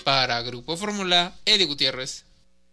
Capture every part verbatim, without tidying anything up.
Para Grupo Fórmula, Eddie Gutiérrez.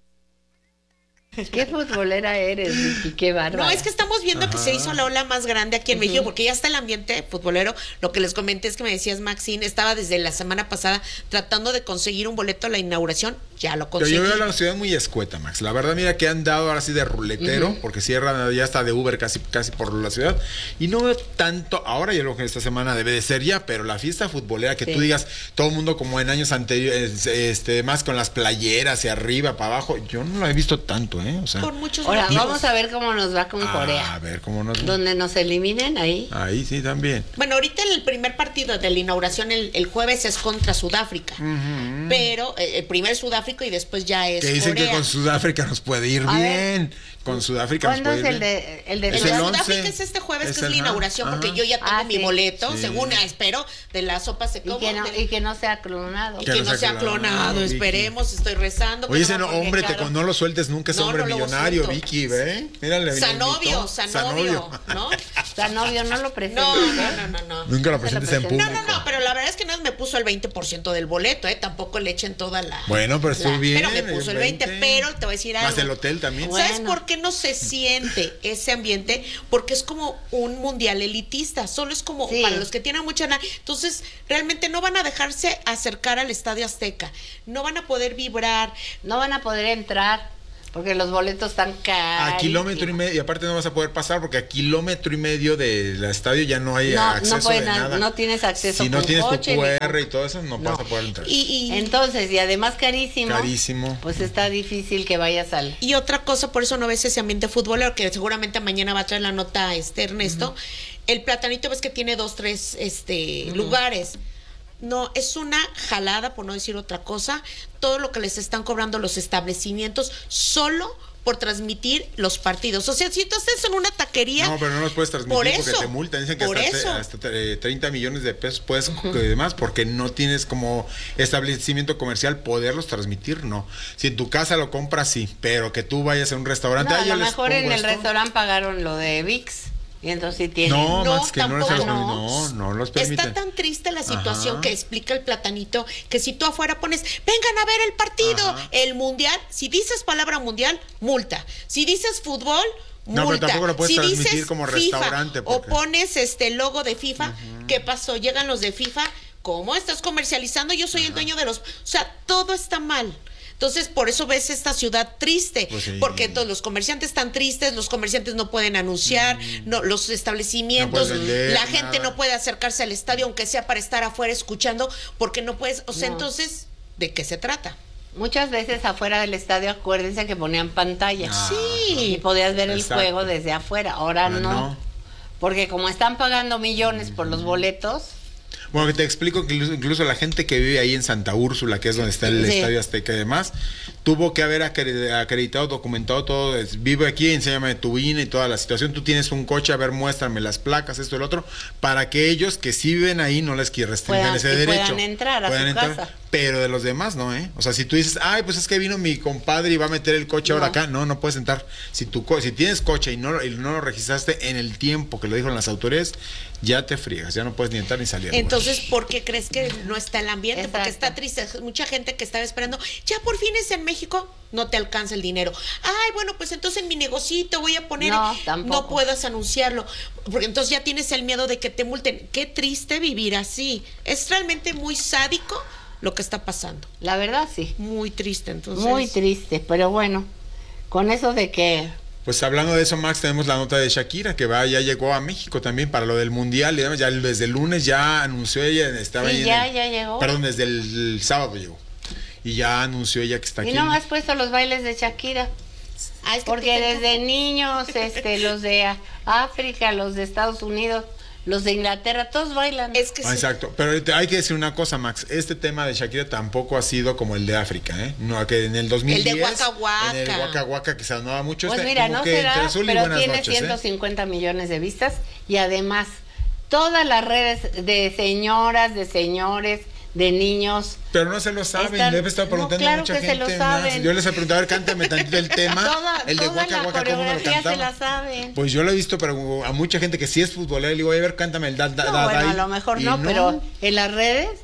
Qué futbolera eres, Vicky, qué bárbara. No, es que estamos viendo Ajá. que se hizo la ola más grande aquí en uh-huh. México, porque ya está el ambiente futbolero. Lo que les comenté es que me decías, Maxine, estaba desde la semana pasada tratando de conseguir un boleto a la inauguración, ya lo conseguí. Pero yo veo la ciudad muy escueta, Max. La verdad, mira que han dado ahora sí de ruletero, uh-huh. porque cierran, ya está de Uber casi, casi por la ciudad. Y no veo tanto, ahora yo creo que esta semana debe de ser ya, pero la fiesta futbolera, que sí. tú digas, todo el mundo como en años anteriores, este, más con las playeras hacia arriba, para abajo, yo no lo he visto tanto, ¿eh? O sea, por muchos ahora motivos. Vamos a ver cómo nos va con ah, Corea. A ver cómo nos va. Donde nos eliminen ahí. Ahí sí también. Bueno, ahorita el primer partido de la inauguración el, el jueves es contra Sudáfrica. Uh-huh. Pero eh, el primer Sudáfrica y después ya es que dicen Corea. Que con Sudáfrica nos puede ir a bien. Ver, con Sudáfrica nos puede ir el bien. De, el de el de Sudáfrica es este jueves, es que es la inauguración, ajá. porque yo ya tengo ah, mi sí. boleto, sí. según espero, de la sopa se como. Y que no, de, y que no sea clonado. Y que, que no, no sea clonado, clonado esperemos, estoy rezando. Oye, ese no, hombre, te, no lo sueltes nunca, es no, hombre no millonario, Vicky, ¿ve? Mírale. Sanovio, Sanovio, ¿no? Sanovio, no lo presentes. No, no, no, no, no. Nunca lo presentes en público. No, no, no, pero la verdad es que no me puso el veinte por ciento del boleto, ¿eh? Tampoco le echen toda la... Bueno, pero estuvo bien. Pero me puso el veinte, pero te voy a decir algo. Más el hotel también. ¿Sabes por qué no se siente ese ambiente? Porque es como un mundial elitista, solo es como sí. para los que tienen mucha... Entonces, realmente no van a dejarse acercar al Estadio Azteca, no van a poder vibrar, no van a poder entrar. Porque los boletos están caros. A kilómetro y medio, y aparte no vas a poder pasar porque a kilómetro y medio del estadio ya no hay no, acceso no pueden, de nada. No tienes acceso. Si no con tienes coche, tu Q R y todo eso, no, no. vas a poder entrar. Y, y, Entonces, y además carísimo. Carísimo. Pues está difícil que vayas al... Y otra cosa, por eso no ves ese ambiente futbolero, que seguramente mañana va a traer la nota este Ernesto. Uh-huh. El Platanito ves que tiene dos, tres este uh-huh. lugares. No, es una jalada, por no decir otra cosa, todo lo que les están cobrando los establecimientos solo por transmitir los partidos. O sea, si tú estás en una taquería... No, pero no los puedes transmitir por porque eso, te multan. Dicen que por hasta, eso. hasta treinta millones de pesos puedes uh-huh. y demás, porque no tienes como establecimiento comercial poderlos transmitir, no. Si en tu casa lo compras, sí, pero que tú vayas a un restaurante... No, ah, a lo mejor en el esto. restaurante pagaron lo de V I X. Y entonces sí tienen. No, no, Max, que tampoco, no, no, no, no los permiten. Está tan triste la situación Ajá. que explica el Platanito, que si tú afuera pones, vengan a ver el partido, Ajá. el mundial, si dices palabra mundial, multa. Si dices fútbol, multa. No, pero tampoco lo puedes si transmitir dices como FIFA, restaurante. Porque... O pones este logo de FIFA, uh-huh. ¿qué pasó? Llegan los de FIFA, ¿cómo estás comercializando? Yo soy Ajá. el dueño de los... O sea, todo está mal. Entonces, por eso ves esta ciudad triste, pues sí. porque todos los comerciantes están tristes, los comerciantes no pueden anunciar, mm. no, los establecimientos, no vender, la gente nada. No puede acercarse al estadio, aunque sea para estar afuera escuchando, porque no puedes, o sea, no. Entonces, ¿de qué se trata? Muchas veces afuera del estadio, acuérdense que ponían pantallas. Ah, sí. Y podías ver Exacto. el juego desde afuera, ahora ah, no. no. Porque como están pagando millones mm. por los boletos... Bueno, que te explico que incluso la gente que vive ahí en Santa Úrsula, que es donde está el sí. Estadio Azteca y demás, tuvo que haber acreditado, documentado todo. Vive aquí, enséñame tu I N E y toda la situación. Tú tienes un coche, a ver, muéstrame las placas, esto y lo otro, para que ellos que sí viven ahí no les restringan ese derecho. Puedan entrar a puedan su entrar, casa. Pero de los demás no, ¿eh? O sea, si tú dices, ay, pues es que vino mi compadre y va a meter el coche no. ahora acá, no, no puedes entrar. Si tu co- si tienes coche y no, y no lo registraste en el tiempo que lo dijeron las autoridades, ya te friegas, ya no puedes ni entrar ni salir. Entonces, ¿por qué crees que no está el ambiente? Exacto. Porque está triste. Mucha gente que estaba esperando, ya por fin es en México, no te alcanza el dinero. Ay, bueno, pues entonces en mi negocito voy a poner, no, tampoco. no puedas anunciarlo, porque entonces ya tienes el miedo de que te multen. Qué triste vivir así. Es realmente muy sádico lo que está pasando. La verdad, sí. Muy triste, entonces. Muy triste, pero bueno, con eso de que... Pues hablando de eso, Max, tenemos la nota de Shakira, que va, ya llegó a México también para lo del Mundial, y además ya desde el lunes ya anunció ella, estaba sí, ahí ya, en el, ya llegó. Perdón, desde el, el sábado llegó, y ya anunció ella que está y aquí. Y no has puesto los bailes de Shakira, ah, es que porque desde niños, este, los de África, los de Estados Unidos... Los de Inglaterra, todos bailan. Es que ah, exacto, pero hay que decir una cosa, Max, este tema de Shakira tampoco ha sido como el de África, ¿eh? No, que en el dos mil diez, el de Waka Waka, en el Waka Waka que se sonaba mucho. Pues este, mira, como no que será, pero tiene noches, ciento cincuenta ¿eh? millones de vistas y además todas las redes de señoras, de señores, de niños. Pero no se lo saben, están, debe estar preguntando no, claro a mucha que gente. Se lo saben. Yo les he preguntado, a ver, cántame tantito el tema. Toda, el de toda Waka la Waka, ¿cómo me lo cantaba? Se la saben. Pues yo lo he visto, pero a mucha gente que sí es futbolera, le digo, a ver, cántame el da, da, no, da, bueno, da, a lo mejor no, no, pero en las redes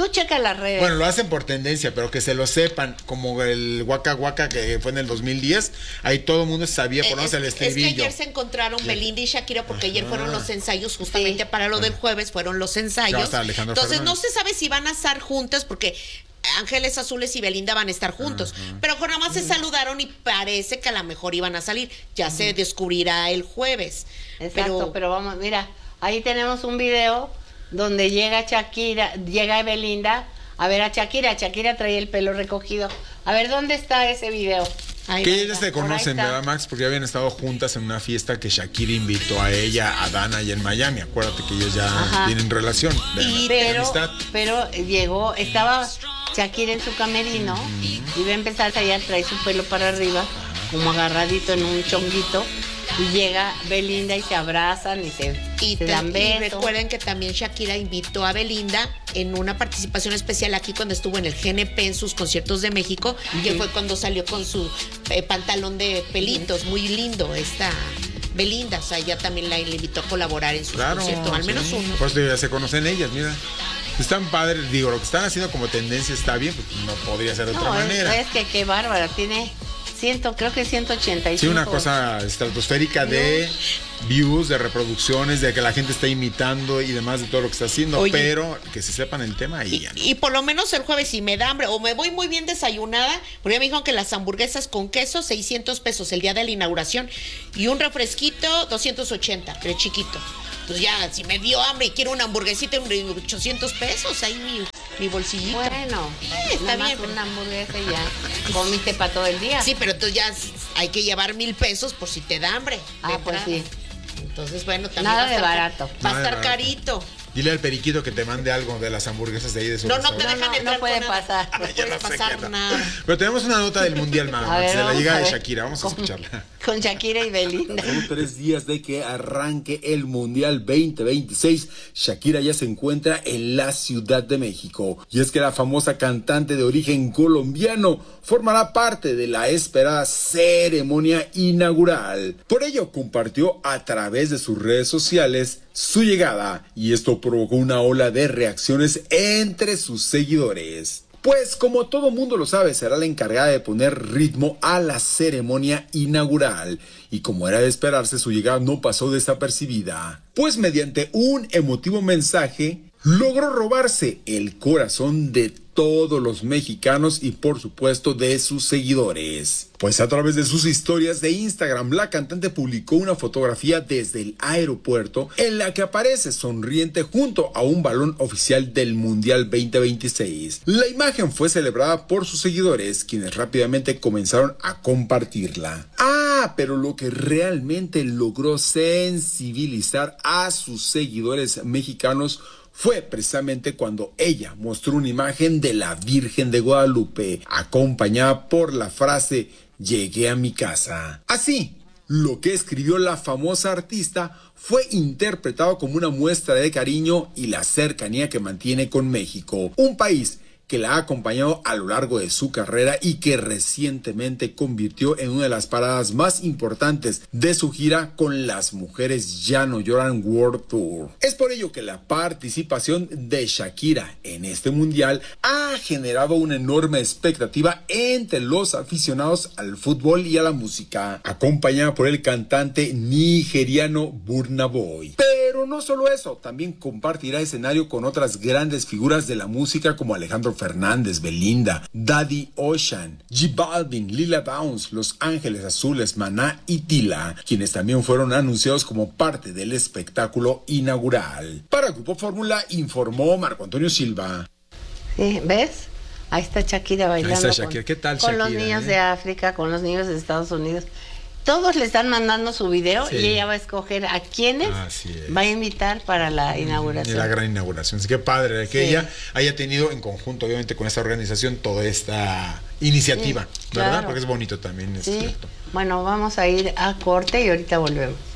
Tú checa las redes. Bueno, lo hacen por tendencia, pero que se lo sepan, como el Waka Waka que fue en el dos mil diez, ahí todo el mundo sabía por dónde el estribillo. Es que ayer se encontraron Belinda y Shakira porque Ajá. ayer fueron los ensayos, justamente sí. para lo del jueves fueron los ensayos. Entonces Fernández. No se sabe si van a estar juntas porque Ángeles Azules y Belinda van a estar juntos, uh-huh. pero nada más se saludaron y parece que a lo mejor iban a salir. Ya uh-huh. se descubrirá el jueves. Exacto, pero, pero vamos, mira, ahí tenemos un video donde llega Shakira, llega Belinda a ver a Shakira. Shakira traía el pelo recogido. A ver, ¿dónde está ese video? Ahí que ellas se conocen, ¿verdad, Max? Porque ya habían estado juntas en una fiesta que Shakira invitó a ella, a Dana y en Miami. Acuérdate que ellos ya Ajá. tienen relación de, y, de pero, amistad. Pero llegó, estaba Shakira en su camerino uh-huh. y va a empezar a ensayar, trae su pelo para arriba, uh-huh. como agarradito en un chonguito. Y llega Belinda y se abrazan y se, y se te, dan besos. Y recuerden que también Shakira invitó a Belinda en una participación especial aquí cuando estuvo en el G N P en sus conciertos de México, uh-huh. que fue cuando salió con su eh, pantalón de pelitos, uh-huh. muy lindo esta Belinda. O sea, ella también la, le invitó a colaborar en sus claro, conciertos, al menos sí. uno. Pues ya se conocen ellas, mira. Están padres, digo, lo que están haciendo como tendencia está bien, pues no podría ser de no, otra es, manera. Es que qué bárbara, tiene... Ciento, creo que ciento ochenta y cinco. Sí, una cosa estratosférica de views, de reproducciones, de que la gente está imitando y demás de todo lo que está haciendo, Oye, pero que se sepan el tema y, y ya. ¿no? Y por lo menos el jueves si me da hambre o me voy muy bien desayunada, porque ya me dijeron que las hamburguesas con queso, seiscientos pesos el día de la inauguración y un refresquito, doscientos ochenta, pero chiquito. Entonces ya, si me dio hambre y quiero una hamburguesita, ochocientos pesos, ahí mi, mi bolsillito. Bueno, eh, está bien. Pero... una hamburguesa y ya comiste para todo el día. Sí, pero entonces ya hay que llevar mil pesos por si te da hambre. Ah, pues sí. Entonces, bueno, también Nada va a de estar, barato. Va a Nada estar carito. Dile al periquito que te mande algo de las hamburguesas de ahí de su No, no te dejan no, no, entrar. No puede pasar. No puede no pasar no. nada. Pero tenemos una nota del Mundial, mamá. De la llegada de ver. Shakira. Vamos a con, escucharla. Con Shakira y Belinda. En tres días de que arranque el Mundial veinte veintiséis, Shakira ya se encuentra en la Ciudad de México. Y es que la famosa cantante de origen colombiano formará parte de la esperada ceremonia inaugural. Por ello, compartió a través de sus redes sociales su llegada, y esto provocó una ola de reacciones entre sus seguidores. Pues como todo mundo lo sabe, será la encargada de poner ritmo a la ceremonia inaugural, y como era de esperarse, su llegada no pasó desapercibida, pues mediante un emotivo mensaje logró robarse el corazón de todos los mexicanos y por supuesto de sus seguidores. Pues a través de sus historias de Instagram, la cantante publicó una fotografía desde el aeropuerto en la que aparece sonriente junto a un balón oficial del Mundial veinte veintiséis. La imagen fue celebrada por sus seguidores, quienes rápidamente comenzaron a compartirla. Ah, pero lo que realmente logró sensibilizar a sus seguidores mexicanos fue precisamente cuando ella mostró una imagen de la Virgen de Guadalupe, acompañada por la frase "llegué a mi casa". Así, lo que escribió la famosa artista fue interpretado como una muestra de cariño y la cercanía que mantiene con México, un país que la ha acompañado a lo largo de su carrera y que recientemente convirtió en una de las paradas más importantes de su gira con Las Mujeres Ya No Lloran World Tour. Es por ello que la participación de Shakira en este mundial ha generado una enorme expectativa entre los aficionados al fútbol y a la música, acompañada por el cantante nigeriano Burna Boy. Pero no solo eso, también compartirá escenario con otras grandes figuras de la música como Alejandro Fernández, Belinda, Daddy Ocean, J Balvin, Lila Downs, Los Ángeles Azules, Maná y Tila, quienes también fueron anunciados como parte del espectáculo inaugural. Para Grupo Fórmula informó Marco Antonio Silva. Sí, ¿ves? Ahí está Shakira bailando. Ahí está Shakira. Con, ¿Qué tal, con Shakira? Con los niños eh? de África, con los niños de Estados Unidos. Todos le están mandando su video sí. y ella va a escoger a quienes va a invitar para la inauguración. Y la gran inauguración. Así que padre que sí. ella haya tenido en conjunto, obviamente, con esta organización, toda esta iniciativa, sí, ¿verdad? Claro. Porque es bonito también, es sí. cierto. Bueno, vamos a ir a corte y ahorita volvemos.